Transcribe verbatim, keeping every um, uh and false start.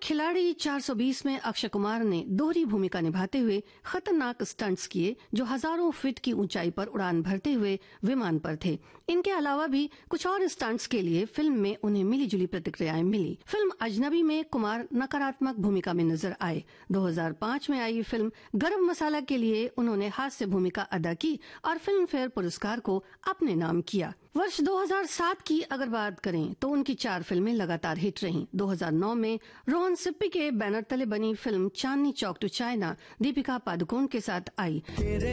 खिलाड़ी चार सौ बीस में अक्षय कुमार ने दोहरी भूमिका निभाते हुए खतरनाक स्टंट्स किए जो हजारों फीट की ऊंचाई पर उड़ान भरते हुए विमान पर थे। इनके अलावा भी कुछ और स्टंट्स के लिए फिल्म में उन्हें मिली जुली प्रतिक्रियाएं मिली। फिल्म अजनबी में कुमार नकारात्मक भूमिका में नजर आए। दो हज़ार पाँच में आई फिल्म गरम मसाला के लिए उन्होंने हास्य भूमिका अदा की और फिल्म फेयर पुरस्कार को अपने नाम किया। वर्ष दो हज़ार सात की अगर बात करें तो उनकी चार फिल्में लगातार हिट रहीं। दो हज़ार नौ में रोहन सिप्पी के बैनर तले बनी film Chandni Chowk to China Deepika Padukone के साथ आई।